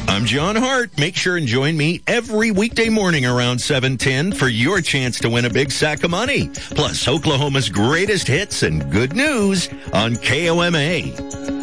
I'm John Hart. Make sure and join me every weekday morning around 7:10 for your chance to win a big sack of money. Plus, Oklahoma's greatest hits and good news on KOMA.